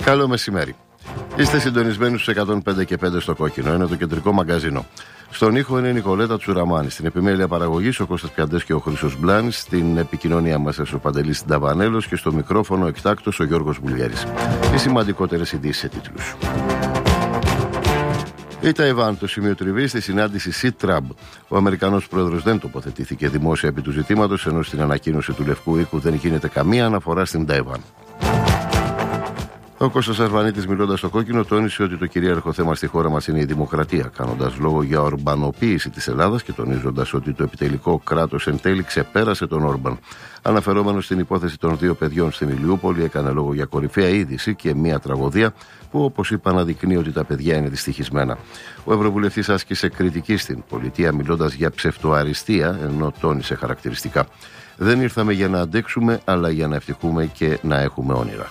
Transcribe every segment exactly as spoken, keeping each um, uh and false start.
Καλό μεσημέρι. Είστε συντονισμένοι στους εκατόν πέντε και πέντε στο Κόκκινο. Είναι το κεντρικό μαγκαζίνο. Στον ήχο είναι η Νικολέτα Τσουραμάνη. Στην επιμέλεια παραγωγής ο Κώστας Πιαντές και ο Χρήστος Μπλάνης. Στην επικοινωνία μας ο Παντελής Νταβανέλος και στο μικρόφωνο εκτάκτος ο Γιώργος Μπουλιάρης. Οι σημαντικότερες ειδήσεις σε τίτλους. Η Ταϊβάν, το σημείο τριβής στη συνάντηση Σι-Τραμπ. Ο Αμερικανός πρόεδρος δεν τοποθετήθηκε δημόσια επί του ζητήματος, ενώ στην ανακοίνωση του Λευκού Οίκου δεν γίνεται καμία αναφορά στην Ταϊβάν. Ο Κώστας Αρβανίτης, μιλώντας στο Κόκκινο, τόνισε ότι το κυρίαρχο θέμα στη χώρα μας είναι η δημοκρατία, κάνοντας λόγο για ορμπανοποίηση της Ελλάδας και τονίζοντας ότι το επιτελικό κράτος εν τέλει ξεπέρασε τον Όρμπαν. Αναφερόμενος στην υπόθεση των δύο παιδιών στην Ηλιούπολη, έκανε λόγο για κορυφαία είδηση και μια τραγωδία που, όπως είπα, αναδεικνύει ότι τα παιδιά είναι δυστυχισμένα. Ο Ευρωβουλευτής άσκησε κριτική στην πολιτεία, μιλώντας για ψευτοαριστεία, ενώ τόνισε χαρακτηριστικά: δεν ήρθαμε για να αντέξουμε, αλλά για να ευτυχούμε και να έχουμε όνειρα.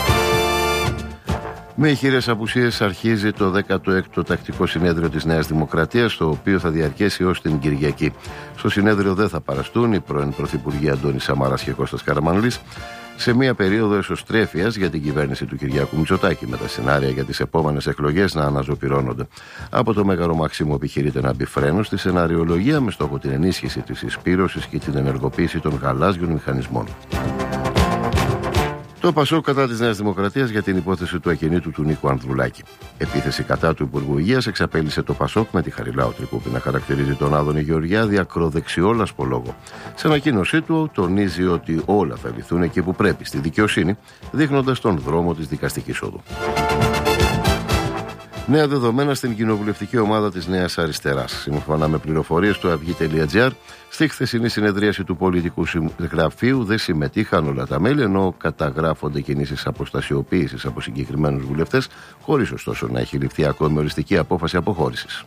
Με ηχηρές απουσίες αρχίζει το δέκατο έκτο τακτικό συνέδριο της Νέας Δημοκρατίας, το οποίο θα διαρκέσει ως την Κυριακή. Στο συνέδριο δεν θα παραστούν οι πρώην Πρωθυπουργοί Αντώνης Σαμάρας και Κώστας Καραμανλής, σε μια περίοδο εσωστρέφειας για την κυβέρνηση του Κυριάκου Μητσοτάκη, με τα σενάρια για τις επόμενες εκλογές να αναζωπυρώνονται. Από το Μέγαρο Μαξίμου επιχειρείται να μπει φρένο στη σεναριολογία, με στόχο την ενίσχυση της εισπύρωσης και την ενεργοποίηση των γαλάζιων μηχανισμών. Το Πασόκ κατά της Νέας Δημοκρατίας για την υπόθεση του ακινήτου του Νίκου Ανδρουλάκη. Επίθεση κατά του Υπουργού Υγείας εξαπέλυσε το Πασόκ, με τη Χαριλάου Τρικούπη να χαρακτηρίζει τον Άδωνη Γεωργιάδη ακροδεξιό λασπολόγο. Σε ανακοίνωσή του τονίζει ότι όλα θα λυθούν εκεί που πρέπει, στη δικαιοσύνη, δείχνοντας τον δρόμο της δικαστικής όδου. Νέα δεδομένα στην κοινοβουλευτική ομάδα της Νέας Αριστεράς. Σύμφωνα με πληροφορίες του αυγή τελεία τζι άρ, στη χθεσινή συνεδρίαση του πολιτικού γραφείου δεν συμμετείχαν όλα τα μέλη, ενώ καταγράφονται κινήσεις αποστασιοποίησης από συγκεκριμένους βουλευτές, χωρίς ωστόσο να έχει ληφθεί ακόμη οριστική απόφαση αποχώρησης.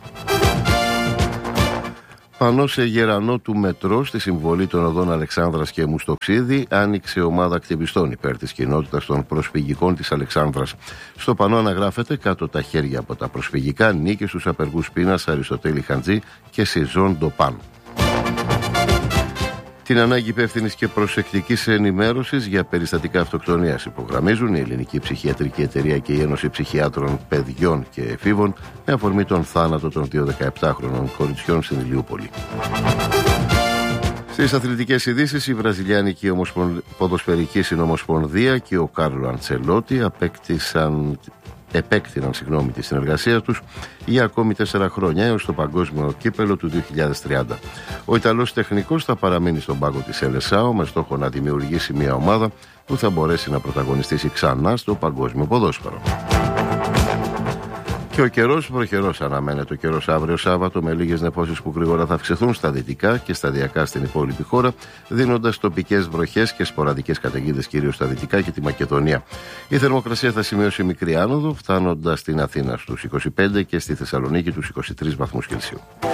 Πανώ σε γερανό του μετρό στη συμβολή των οδών Αλεξάνδρας και Μουστοξίδη άνοιξε ομάδα ακτιβιστών υπέρ της κοινότητας των προσφυγικών της Αλεξάνδρας. Στο πανό αναγράφεται: κάτω τα χέρια από τα προσφυγικά, νίκη στους απεργούς πείνας Αριστοτέλη Χαντζή και Σιζόν Ντοπάν. Την ανάγκη υπεύθυνης και προσεκτικής ενημέρωσης για περιστατικά αυτοκτονίας υπογραμμίζουν η Ελληνική Ψυχιατρική Εταιρεία και η Ένωση Ψυχιάτρων Παιδιών και Εφήβων, με αφορμή τον θάνατο των δύο δεκαεπτάχρονων κοριτσιών στην Ηλιούπολη. Στις αθλητικές ειδήσεις, η Βραζιλιάνικη Ποδοσφαιρική Συνομοσπονδία και ο Κάρλο Αντσελότη απέκτησαν επέκτηναν συγγνώμη, τη συνεργασία τους για ακόμη τέσσερα χρόνια έως το Παγκόσμιο Κύπελλο του δύο χιλιάδες τριάντα. Ο Ιταλός τεχνικός θα παραμείνει στον πάγκο της Ελεσάο, με στόχο να δημιουργήσει μια ομάδα που θα μπορέσει να πρωταγωνιστήσει ξανά στο παγκόσμιο ποδόσφαιρο. Και ο καιρός, βροχερός αναμένεται ο καιρός αύριο Σάββατο, με λίγες νεφώσεις που γρήγορα θα αυξηθούν στα δυτικά και σταδιακά στην υπόλοιπη χώρα, δίνοντας τοπικές βροχές και σποραδικές καταιγίδες κυρίως στα δυτικά και τη Μακεδονία. Η θερμοκρασία θα σημειώσει μικρή άνοδο, φτάνοντας στην Αθήνα στους είκοσι πέντε και στη Θεσσαλονίκη τους είκοσι τρεις βαθμούς Κελσίου.